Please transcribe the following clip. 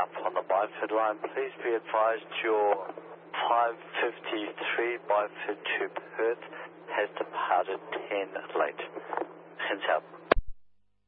up on the Byford line. Please be advised your 553 Byford to Perth has departed 10 late. Hands up.